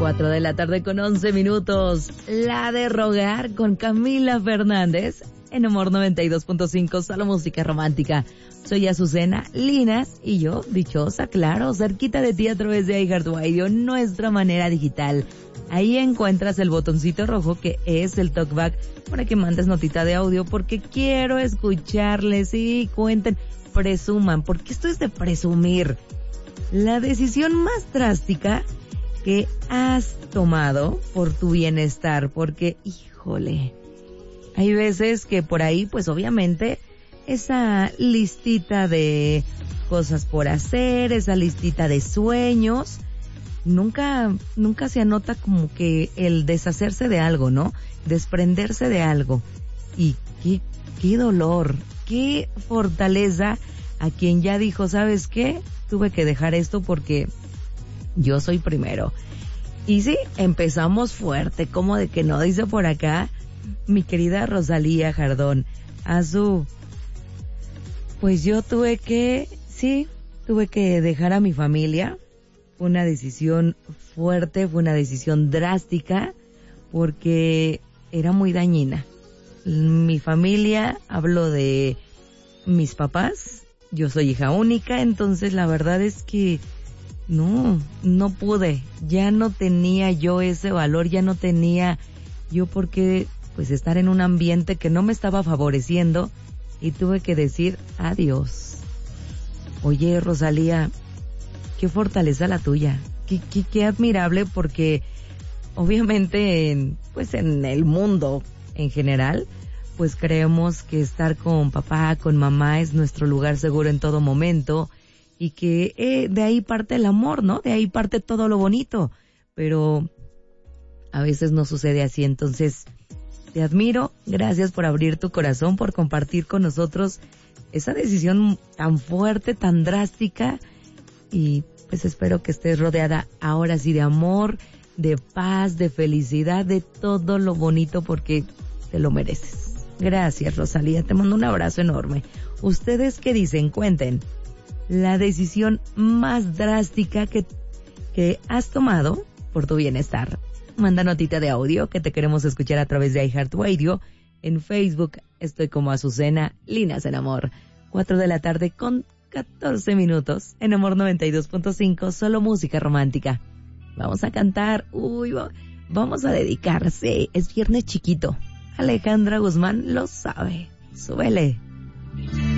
4 de la tarde con 11 minutos. La de Rogar con Camila Fernández en Amor 92.5, solo música romántica. Soy Azucena Linas y yo, dichosa, claro, cerquita de ti a través de iHeartRadio, nuestra manera digital. Ahí encuentras el botoncito rojo que es el talkback para que mandes notita de audio porque quiero escucharles y cuenten, presuman, porque esto es de presumir. La decisión más drástica que has tomado por tu bienestar, porque, híjole, hay veces que por ahí, pues obviamente, esa listita de cosas por hacer, esa listita de sueños, nunca se anota como que el deshacerse de algo, ¿no? Desprenderse de algo. Y qué dolor, qué fortaleza a quien ya dijo, ¿sabes qué? Tuve que dejar esto porque yo soy primero. Y sí, empezamos fuerte, como de que no, dice por acá mi querida Rosalía Jardón. Pues yo tuve que dejar a mi familia. Fue una decisión fuerte, fue una decisión drástica, porque era muy dañina. Mi familia, hablo de mis papás, yo soy hija única, entonces la verdad es que no pude, ya no tenía yo ese valor, ya no tenía yo por qué pues estar en un ambiente que no me estaba favoreciendo y tuve que decir adiós. Oye, Rosalía, qué fortaleza la tuya, qué admirable, porque obviamente en el mundo en general pues creemos que estar con papá, con mamá es nuestro lugar seguro en todo momento y que de ahí parte el amor, ¿no? De ahí parte todo lo bonito, pero a veces no sucede así. Entonces te admiro, gracias por abrir tu corazón, por compartir con nosotros esa decisión tan fuerte, tan drástica, y pues espero que estés rodeada ahora sí de amor, de paz, de felicidad, de todo lo bonito, porque te lo mereces. Gracias, Rosalía, te mando un abrazo enorme. ¿Ustedes qué dicen? Cuenten la decisión más drástica que has tomado por tu bienestar. Manda notita de audio que te queremos escuchar a través de iHeartRadio. En Facebook estoy como Azucena Linas en Amor. 4 de la tarde con 14 minutos en Amor 92.5, solo música romántica. Vamos a cantar, vamos a dedicarse, es viernes chiquito. Alejandra Guzmán lo sabe. Súbele.